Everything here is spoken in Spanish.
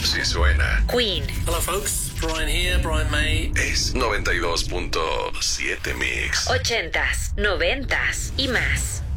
Si suena. Queen. Hello folks, Brian here, Brian May. Es 92.7 Mix. 80s, 90s y más.